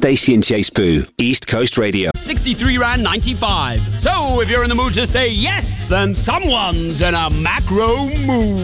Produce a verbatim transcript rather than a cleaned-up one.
Stacey and Chase Boo, East Coast Radio. sixty-three rand ninety-five. So if you're in the mood to say yes, then someone's in a macro mood.